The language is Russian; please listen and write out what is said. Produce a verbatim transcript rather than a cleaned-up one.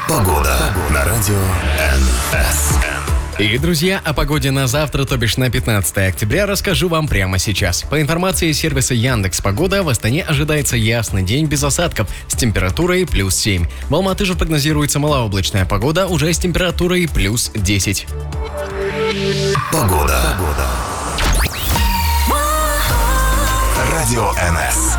Погода на радио эн эс. И, друзья, о погоде на завтра, то бишь на пятнадцатое октября, расскажу вам прямо сейчас. По информации сервиса Яндекс.Погода, в Астане ожидается ясный день без осадков с температурой плюс семь. В Алматы же прогнозируется малооблачная погода уже с температурой плюс десять. Погода. Радио эн эс.